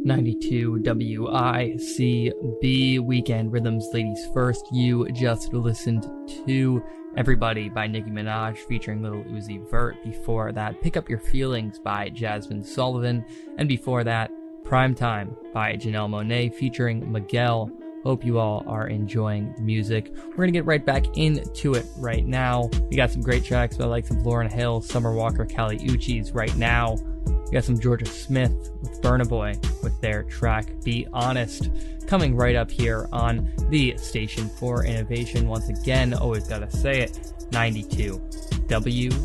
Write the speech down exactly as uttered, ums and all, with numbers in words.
ninety-two W I C B Weekend Rhythms Ladies First. You just listened to Everybody by Nicki Minaj featuring Lil Uzi Vert. Before that, Pick Up Your Feelings by Jasmine Sullivan. And before that, Prime Time by Janelle Monáe featuring Miguel. Hope you all are enjoying the music. We're going to get right back into it right now. We got some great tracks by the likes of Lauryn Hill, Summer Walker, Kali Uchis right now. We got some Georgia Smith with Burna Boy with their track Be Honest coming right up here on the Station for Innovation. Once again, always gotta say it, ninety-two W